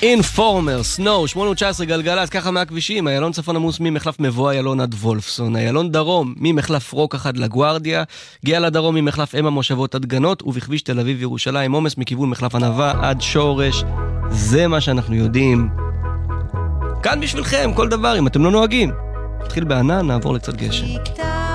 אינפורמר, סנואו, 819 גלגלצ, ככה מהכבישים, איילון צפון עמוס ממחלף מבוא איילון עד וולפסון, איילון דרום ממחלף רוק עד לגוארדיה, גאה לדרום ממחלף אם המושבות עד גנות, ובכביש תל אביב ירושלים, עומס מכיוון מחלף ענבה עד שורש. זה מה שאנחנו יודעים. כאן בשבילכם, כל דבר, אם אתם לא נוהגים. נתחיל בענן, נעבור לקצת גשם.